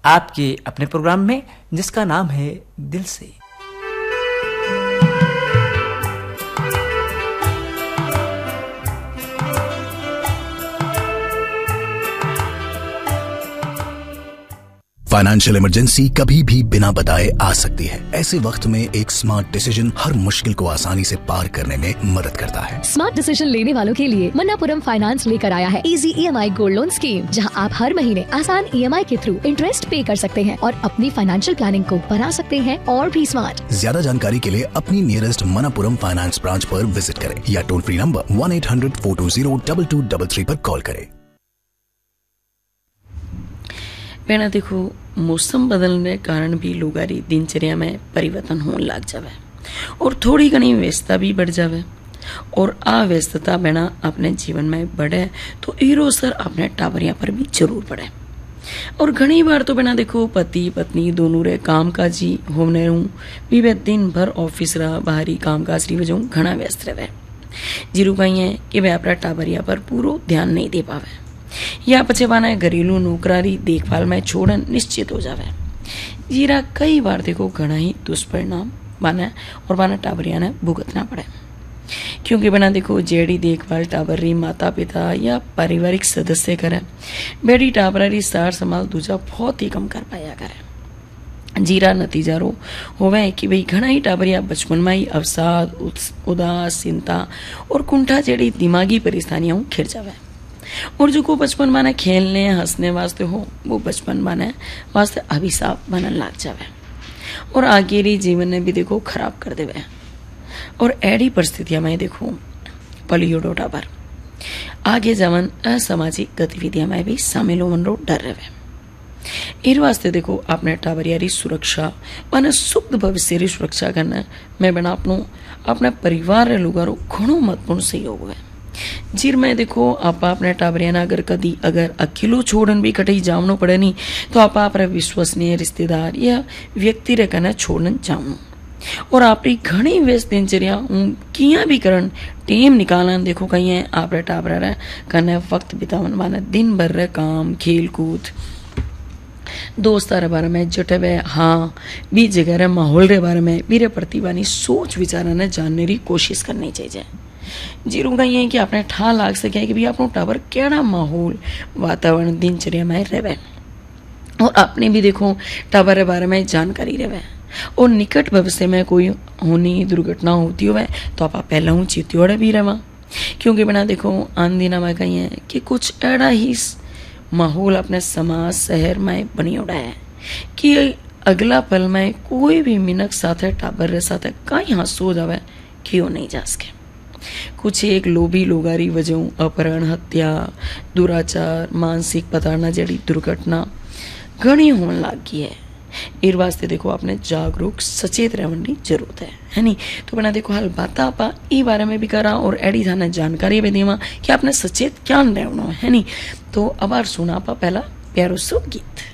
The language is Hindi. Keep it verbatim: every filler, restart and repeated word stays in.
आपके अपने प्रोग्राम में, जिसका नाम है दिल से। फाइनेंशियल इमरजेंसी कभी भी बिना बताए आ सकती है। ऐसे वक्त में एक स्मार्ट डिसीजन हर मुश्किल को आसानी से पार करने में मदद करता है। स्मार्ट डिसीजन लेने वालों के लिए मन्नापुरम फाइनेंस लेकर आया है easy EMI gold loan scheme, जहां आप हर महीने आसान ईएमआई के थ्रू इंटरेस्ट पे कर सकते हैं और अपनी फाइनेंशियल प्लानिंग को बना सकते हैं और भी स्मार्ट। ज्यादा जानकारी के लिए अपनी नियरेस्ट मन्नापुरम फाइनेंस ब्रांच पर विजिट करें या toll free number one eight hundred four to zero double two double three पर कॉल करें। बेना देखो, मौसम बदलने के कारण भी लोगारी दिनचर्या में परिवर्तन होने लग जावे और थोड़ी घनी व्यस्तता भी बढ़ जावे और अव्यस्तता बिना अपने जीवन में बढ़े तो ईरो असर अपने टाबरिया पर भी जरूर पड़े। और घनी बार तो बिना देखो पति पत्नी दोनों रे काम काजी होने रहूं भी वे दिन भर ऑफिस रहा बाहरी काम काज री वजह घना व्यस्त रहे, जीरू कही है कि वे अपना टाबरिया पर पूरा ध्यान नहीं दे पावे या पछे बाना घरेलू नौकरारी देखभाल में छोड़न निश्चित हो जावे। जीरा कई बार देखो घना ही दुष्परिणाम बाना और बाना टाबरिया ने भुगतना पड़े, क्योंकि बना देखो जेड़ी देखभाल टाबरी माता पिता या पारिवारिक सदस्य करे, बेड़ी टाबरारी सार संभाल दूजा बहुत ही कम कर पाया करे। जीरा नतीजा रो होवे कि भाई घना ही टाबरिया बचपन में ही अवसाद, उदास, चिंता और कुंठा जेड़ी दिमागी परेशानियां खिर जावे और जो को बचपन माने खेलने हंसने वास्ते हो वो बचपन माने वास्ते अभिशाप बनन लग जावे और आगे री जीवन ने भी देखो खराब कर देवे। और ऐडी परिस्थितियां में देखो पलियोडो टाबर आगे जवन असामाजिक गतिविधियां में भी शामिल होने रो डर रहे। इन वास्ते देखो अपने टाबरियारी सुरक्षा माने सुख भविष्य री सुरक्षा करना मैं बना अपनो अपने परिवार रे लोगों रो घणो महत्वपूर्ण सहयोग है। जीर में देखो आपा अपने टाबरिया अगर कदी अगर अकेलो छोड़न भी कटई जावनो पड़े नहीं तो आपा अपने विश्वसनीय रिश्तेदार या व्यक्ति रे कने छोड़न जावनो और आपरी घणी व्यस्त दिनचर्या किया भी करन टेम निकालन देखो कहीं है आपरे टाबरा रे कने वक्त बितावन माने दिन भर रे काम खेल कूद दोस्तार रे बारे में जटवे हाँ भी जगह रे माहौल रे बारे में मेरे प्रतिभानी सोच विचार ने जानने की कोशिश करनी चाहिए। जीरो कही है कि आपने ठा लाग सके कि भी अपनो टाबर केड़ा माहौल वातावरण दिनचर्या में रहे और अपने भी देखो टाबर के बारे में जानकारी रहे और निकट भविष्य में कोई होनी दुर्घटना होती हो तो आप पहला हूँ चित्योड़े भी रहा, क्योंकि बिना देखो आन दिना में कही है कि कुछ ऐसा ही माहौल अपने समाज शहर में बनी उड़ा है कि अगला पल में कोई भी मिनक साथ टाबर रे साथ कहीं हाथ सो जावे क्यों नहीं जा सके। कुछ एक लोभी लोगारी वजह अपहरण हत्या दुराचार मानसिक पताड़ना जड़ी दुर्घटना घनी होने लग गई है। इस वास्ते देखो आपने जागरूक सचेत रहने की जरूरत है है नी। तो बना देखो हाल बात आप ई बारे में भी करा और एडी थाने जानकारी भी देवा कि आपने सचेत क्या रहना है नी। तो अब सुना पा पहला प्यारो सो गीत।